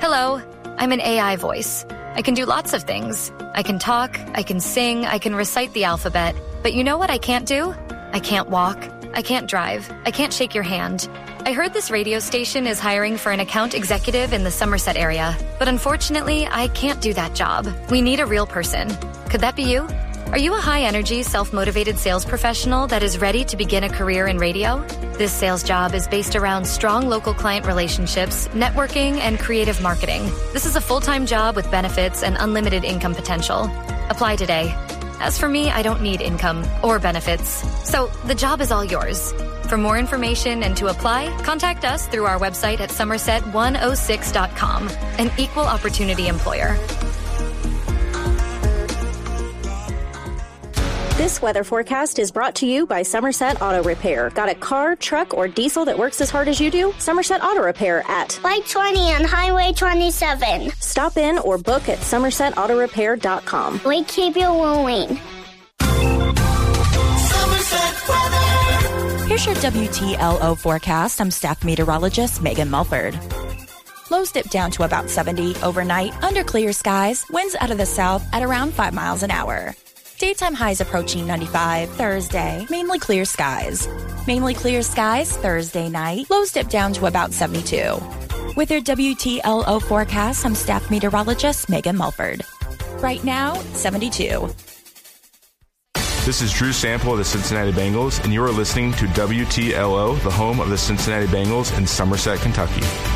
Hello, I'm an AI voice. I can do lots of things. I can talk, I can sing, I can recite the alphabet. But you know what I can't do? I can't walk, I can't drive, I can't shake your hand. I heard this radio station is hiring for an account executive in the Somerset area, but unfortunately, I can't do that job. We need a real person. Could that be you? Are you a high-energy, self-motivated sales professional that is ready to begin a career in radio? This sales job is based around strong local client relationships, networking, and creative marketing. This is a full-time job with benefits and unlimited income potential. Apply today. As for me, I don't need income or benefits. So the job is all yours. For more information and to apply, contact us through our website at somerset106.com, an equal opportunity employer. This weather forecast is brought to you by Somerset Auto Repair. Got a car, truck, or diesel that works as hard as you do? Somerset Auto Repair at Light 20 on Highway 27. Stop in or book at somersetautorepair.com. We keep you wooing. Here's your WTLO forecast. I'm staff meteorologist Megan Mulford. Lows dip down to about 70 overnight under clear skies. Winds out of the south at around 5 miles an hour. Daytime highs approaching 95 Thursday. Mainly clear skies. Mainly clear skies Thursday night. Lows dip down to about 72. With your WTLO forecast, I'm staff meteorologist Megan Mulford. Right now, 72. This is Drew Sample of the Cincinnati Bengals, and you are listening to WTLO, the home of the Cincinnati Bengals in Somerset, Kentucky.